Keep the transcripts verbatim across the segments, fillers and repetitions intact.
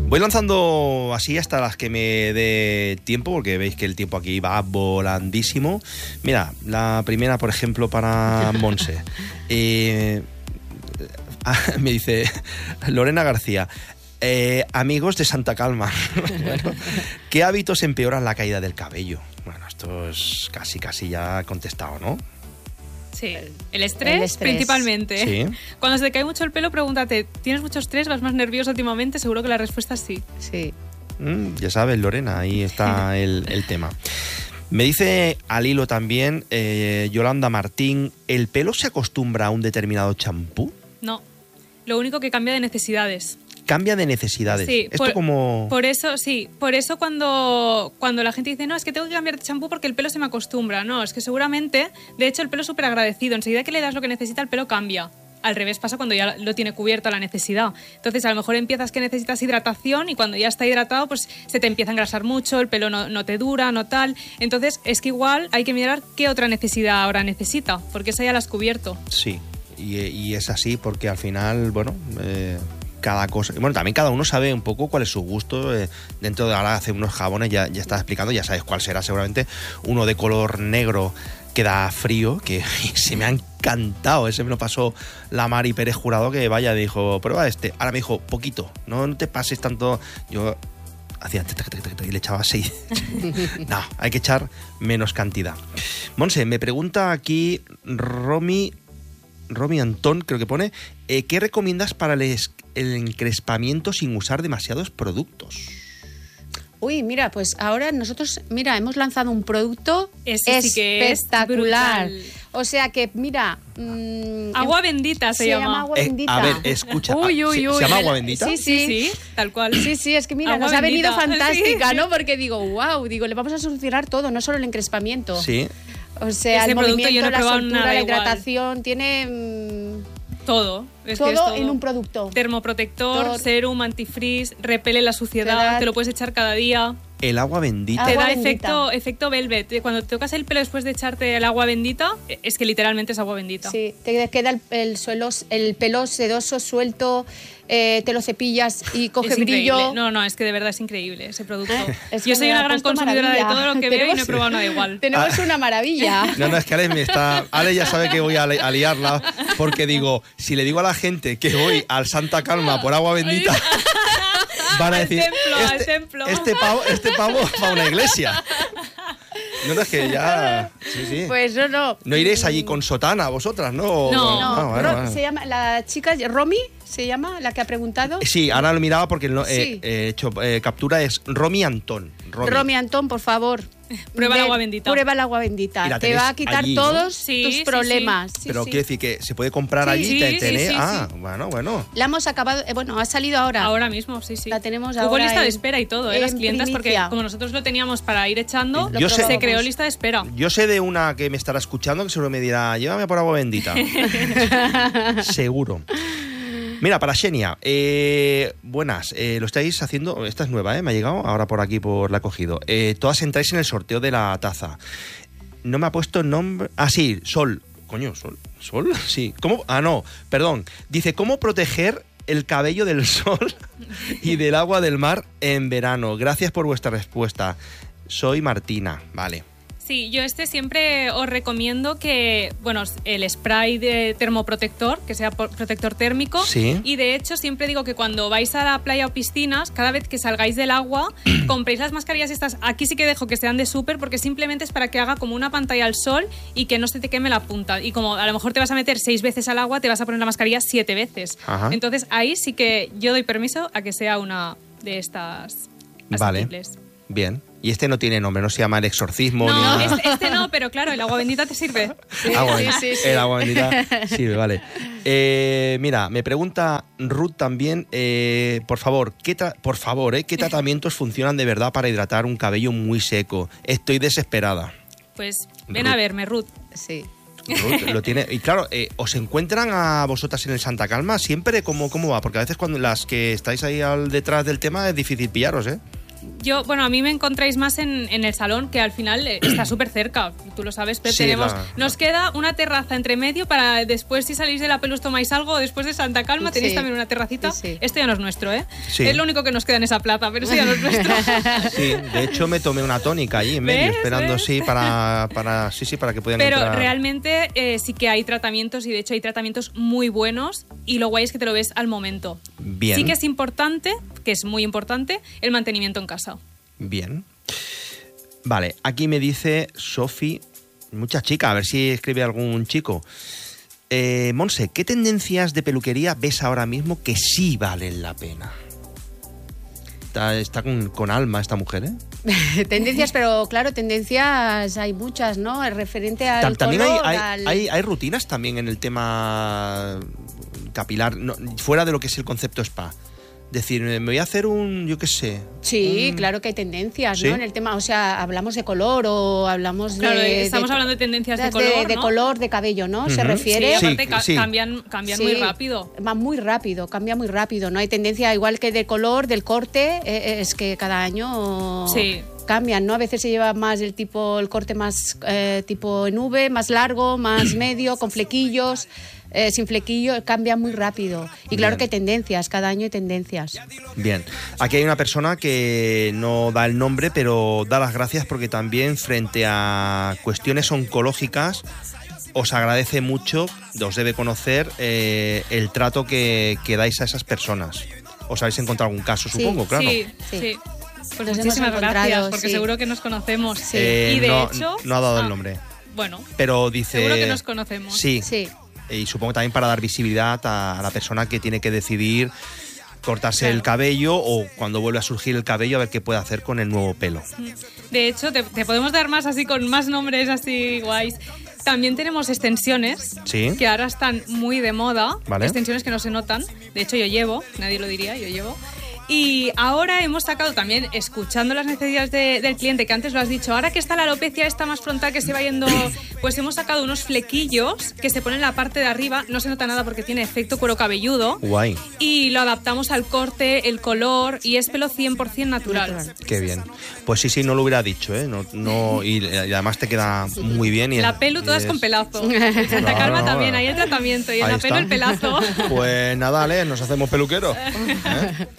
Voy lanzando así hasta las que me dé tiempo, porque veis que el tiempo aquí va volandísimo. Mira, la primera, por ejemplo, para Monse. Eh, me dice Lorena García. Eh, amigos de Santa Calma. Bueno, ¿qué hábitos empeoran la caída del cabello? Bueno, esto es casi, casi ya contestado, ¿no? Sí, el estrés, el estrés. Principalmente. Sí. Cuando se te cae mucho el pelo, pregúntate, ¿tienes mucho estrés? ¿Vas más nervioso últimamente? Seguro que la respuesta es sí. Sí. Mm, ya sabes, Lorena, ahí está el, el tema. Me dice al hilo también eh, Yolanda Martín, ¿el pelo se acostumbra a un determinado champú? No, lo único que cambia de necesidades. Cambia de necesidades. Sí, Esto por, como... por eso, sí, por eso cuando, cuando la gente dice, no, es que tengo que cambiar de champú porque el pelo se me acostumbra. No, es que seguramente, de hecho, el pelo es súper agradecido. Enseguida que le das lo que necesita, el pelo cambia. Al revés pasa cuando ya lo tiene cubierto la necesidad. Entonces, a lo mejor empiezas que necesitas hidratación y cuando ya está hidratado, pues se te empieza a engrasar mucho, el pelo no, no te dura, no tal. Entonces, es que igual hay que mirar qué otra necesidad ahora necesita, porque esa ya la has cubierto. Sí, y, y es así porque al final, bueno... Eh... cada cosa, bueno, también cada uno sabe un poco cuál es su gusto, eh, dentro de ahora hace unos jabones, ya, ya estaba explicando, ya sabes cuál será seguramente, uno de color negro que da frío, que se me ha encantado, ese me lo pasó la Mari Pérez Jurado, que vaya, dijo, prueba este, ahora me dijo, poquito, no, no te pases tanto, yo hacía y le echaba seis, no, hay que echar menos cantidad. Monse, me pregunta aquí Romy Romy Antón, creo que pone, eh, ¿qué recomiendas para el, es- el encrespamiento sin usar demasiados productos? Uy, mira, pues ahora nosotros, mira, hemos lanzado un producto Ese sí que es espectacular. brutal. O sea que, mira... Mmm, Agua bendita se, se llama. llama agua Eh, bendita. a ver, escucha, Uy, uy, ¿se, uy. ¿se llama agua bendita? Sí, Sí, sí, tal cual. Sí, sí, es que mira, Agua nos ha venido bendita. fantástica, Sí. ¿no? Porque digo, wow, digo, le vamos a solucionar todo, no solo el encrespamiento. Sí. O sea, Ese el producto movimiento, yo no he la probado soltura, nada la igual. hidratación, tiene mm, Todo. Es que es todo todo en un producto. Termoprotector, Todo. serum, antifreeze, repele la suciedad, Suciedad. te lo puedes echar cada día. El agua bendita. Agua Te da bendita. efecto, efecto velvet. Cuando te tocas el pelo después de echarte el agua bendita, es que literalmente es agua bendita. Sí, te queda el, el, suelo, el pelo sedoso, suelto, eh, te lo cepillas y coge Es brillo. increíble. No, no, es que de verdad es increíble ese producto. Es Yo que soy me una ha gran puesto consumidora de maravilla. todo lo que veo y no he Tenemos- probado nada igual. Tenemos Ah. una maravilla. No, no, es que Ale me está. Ale ya sabe que voy a, li- a liarla, porque digo, si le digo a la gente que voy al Santa Calma por agua bendita, van a Al decir. templo, al este, templo". este pavo, este pavo va a una iglesia. No, no, es que ya. Sí, sí. Pues no, no. No iréis allí con sotana vosotras, ¿no? No. No, Ah, bueno, Ro- bueno. se llama la chica Romy, se llama la que ha preguntado. Sí, ahora lo miraba porque no, eh, Sí. he hecho eh, captura, es Romy Antón. Romy. Romy Antón, por favor. Prueba el Ve- agua bendita. Prueba el agua bendita. Y la Te tenés va a quitar allí, ¿no? todos Sí, tus sí, problemas. Sí, Pero sí. quiero decir que se puede comprar Sí, allí y sí, te- sí, tener. sí, ah, sí. bueno, bueno. La hemos acabado, eh, bueno, ha salido ahora. Ahora mismo, sí, sí. La tenemos Hubo ahora lista de en- espera y todo, ¿eh? en Las clientas, porque primicia. como nosotros lo teníamos para ir echando, Yo sé- se creó lista de espera. Yo sé de una que me estará escuchando que seguro me dirá, llévame por agua bendita. Seguro. Mira, para Xenia, eh, buenas, eh, lo estáis haciendo, esta es nueva, eh, me ha llegado ahora por aquí, por la he cogido. Eh, todas entráis en el sorteo de la taza. No me ha puesto nombre... Ah, sí, Sol. Coño, Sol. ¿Sol? Sí. ¿Cómo? Ah, no, perdón. Dice, ¿cómo proteger el cabello del sol y del agua del mar en verano? Gracias por vuestra respuesta. Soy Martina. Vale. Sí, yo este siempre os recomiendo que, bueno, el spray de termoprotector, que sea por- protector térmico. Sí. Y de hecho siempre digo que cuando vais a la playa o piscinas, cada vez que salgáis del agua, compréis las mascarillas estas. Aquí sí que dejo que sean de súper, porque simplemente es para que haga como una pantalla al sol y que no se te queme la punta. Y como a lo mejor te vas a meter seis veces al agua, te vas a poner la mascarilla siete veces. Ajá. Entonces ahí sí que yo doy permiso a que sea una de estas Vale. asequibles. Bien. Y este no tiene nombre, no se llama el exorcismo ni No, nada. este, este no, pero claro, el agua bendita te sirve. Agua sí, bendita. sí, sí. El agua bendita sirve, vale. Eh, mira, me pregunta Ruth también, eh, por favor, ¿qué tra- por favor, eh, ¿qué tratamientos funcionan de verdad para hidratar un cabello muy seco? Estoy desesperada. Pues ven Ruth. a verme, Ruth. Sí. Ruth lo tiene. Y claro, eh, ¿os encuentran a vosotras en el Santa Calma siempre? ¿Cómo, cómo va? Porque a veces cuando las que estáis ahí al detrás del tema es difícil pillaros, ¿eh? Yo, bueno, a mí me encontráis más en, en el salón, que al final eh, está súper cerca, tú lo sabes, pero Sí, tenemos, la- nos queda una terraza entre medio para después, si salís de la Pelus tomáis algo, después de Santa Calma tenéis Sí. también una terracita. Sí, sí. Esto ya no es nuestro, ¿eh? Sí. Es lo único que nos queda en esa plaza, pero eso ya no es nuestro. Sí, de hecho me tomé una tónica allí en medio, ¿Ves? esperando, ¿Ves? sí, para, para, sí, sí, para que pudieran Pero entrar. realmente eh, sí que hay tratamientos y de hecho hay tratamientos muy buenos y lo guay es que te lo ves al momento. Bien. Sí que es importante, que es muy importante, el mantenimiento en casa. Bien. Vale, aquí me dice Sofi, muchas chicas, a ver si escribe algún chico. Eh, Monse, ¿qué tendencias de peluquería ves ahora mismo que sí valen la pena? Está, está con, con alma esta mujer, ¿eh? Tendencias, pero claro, tendencias hay muchas, ¿no? Es referente al Tam- También hay, color, hay, al- hay- hay rutinas también en el tema capilar, no, fuera de lo que es el concepto spa. Decir, me voy a hacer un, yo qué sé. Sí, un- claro que hay tendencias, ¿Sí? ¿no? En el tema, o sea, hablamos de color o hablamos Claro, de... estamos de- hablando de tendencias de de, color, de ¿no? color, de cabello, ¿no? Se Ujú. refiere... Sí, Sí, aparte ca- sí. cambian, cambian Sí, muy rápido. Va muy rápido, cambia muy rápido. No hay tendencia igual que de color, del corte, eh, es que cada año Sí. cambian, ¿no? A veces se lleva más el tipo, el corte más eh, tipo en V, más largo, más medio, con flequillos, eh, sin flequillo, cambia muy rápido. Y claro Bien. que hay tendencias, cada año hay tendencias. Bien, aquí hay una persona que no da el nombre, pero da las gracias porque también frente a cuestiones oncológicas os agradece mucho, os debe conocer eh, el trato que, que dais a esas personas. ¿Os habéis encontrado algún caso, Sí, supongo? Claro. Sí, Sí. sí. Pues Nos muchísimas hemos gracias, encontrado, porque sí. seguro que nos conocemos. Eh, y de no, hecho... no ha dado Ah, el nombre, Bueno, pero dice... seguro que nos conocemos. Sí, Sí. y supongo también para dar visibilidad a, a la persona que tiene que decidir cortarse Claro. el cabello o cuando vuelve a surgir el cabello a ver qué puede hacer con el nuevo pelo. De hecho, te, te podemos dar más así con más nombres así guays. También tenemos extensiones Sí. que ahora están muy de moda. Vale. Extensiones que no se notan. De hecho, yo llevo, nadie lo diría, yo llevo. Y ahora hemos sacado también, escuchando las necesidades de- del cliente, que antes lo has dicho, ahora que está la alopecia esta más frontal que se va yendo, pues hemos sacado unos flequillos que se ponen en la parte de arriba, no se nota nada porque tiene efecto cuero cabelludo, Guay. y lo adaptamos al corte, el color, y es pelo cien por ciento natural. Natural. Qué bien. Pues sí, sí, no lo hubiera dicho, ¿eh? No, no, y, y además te queda muy bien. Y La pelu todas y con es- pelazo. En Santa No, Calma no, también, no. hay el tratamiento y en Ahí la pelu está. el pelazo. Pues nada, Ale, nos hacemos peluqueros. ¿Eh?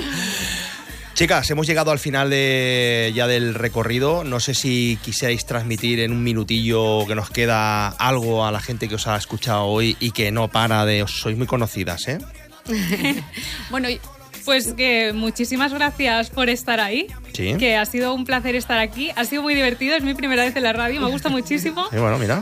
Chicas, hemos llegado al final de, ya del recorrido. No sé si quisierais transmitir en un minutillo que nos queda algo a la gente que os ha escuchado hoy y que no para de... Os sois muy conocidas, ¿eh? Bueno, y- pues que muchísimas gracias por estar ahí. Sí. Que ha sido un placer estar aquí. Ha sido muy divertido, es mi primera vez en la radio, me gusta muchísimo. Y bueno, mira.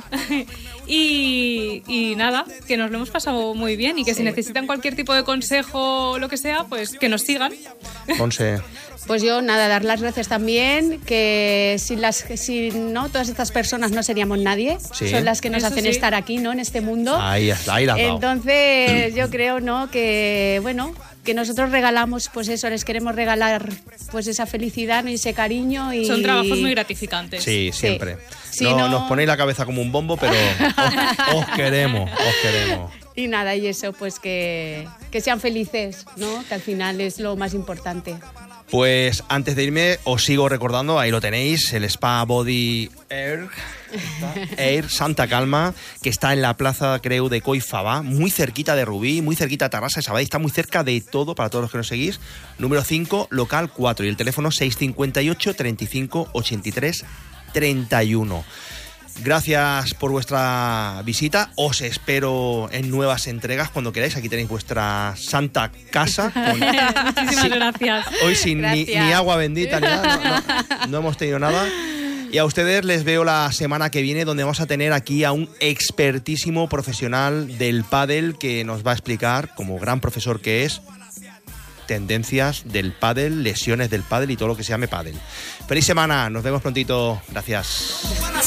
Y, y nada, que nos lo hemos pasado muy bien y que si necesitan cualquier tipo de consejo o lo que sea, pues que nos sigan. Monse. Pues yo, nada, dar las gracias también, que sin las sin no todas estas personas no seríamos nadie, Sí. son las que nos Eso hacen sí. estar aquí, ¿no? En este mundo. Ahí, ahí la has dado. Entonces, yo creo, ¿no? Que, bueno, que nosotros regalamos, pues eso, les queremos regalar pues esa felicidad, ¿no? Y ese cariño y... Son trabajos muy gratificantes. Sí, siempre. Si no, no- Nos ponéis la cabeza como un bombo, pero os, os queremos, os queremos. Y nada, y eso, pues que, que sean felices, ¿no? Que al final es lo más importante. Pues antes de irme, os sigo recordando, ahí lo tenéis, el Spa Body Air, Air Santa Calma, que está en la Plaza Creu de Coifabá, muy cerquita de Rubí, muy cerquita de Tarrasa, sabéis, está muy cerca de todo, para todos los que nos seguís. Número cinco, local cuatro, y el teléfono seis cinco ocho, treinta y cinco, ochenta y tres, treinta y uno. Gracias por vuestra visita. Os espero en nuevas entregas cuando queráis. Aquí tenéis vuestra santa casa. Con... Muchísimas Sí. gracias. Hoy sin ni, Gracias. ni agua bendita, ni nada. No, no- no hemos tenido nada. Y a ustedes les veo la semana que viene, donde vamos a tener aquí a un expertísimo profesional del pádel que nos va a explicar, como gran profesor que es, tendencias del pádel, lesiones del pádel y todo lo que se llame pádel. Feliz semana, nos vemos prontito. Gracias.